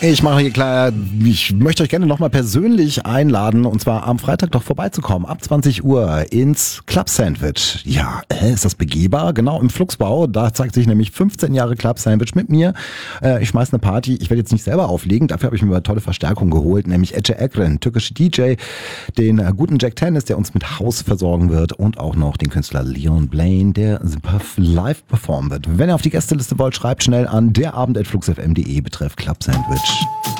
Ich mache hier klar, ich möchte euch gerne nochmal persönlich einladen und zwar am Freitag doch vorbeizukommen, ab 20 Uhr ins Club Sandwich. Ja, ist das begehbar? Genau, im Flugsbau, da zeigt sich nämlich 15 Jahre Club Sandwich mit mir. Ich schmeiß eine Party, ich werde jetzt nicht selber auflegen, dafür habe ich mir eine tolle Verstärkung geholt, nämlich Ece Ekren, türkische DJ, den guten Jack Tennis, der uns mit House versorgen wird und auch noch den Künstler Leon Blaine, der live performen wird. Wenn ihr auf die Gästeliste wollt, schreibt schnell an derabend@flugsfm.de betreff Club Sandwich.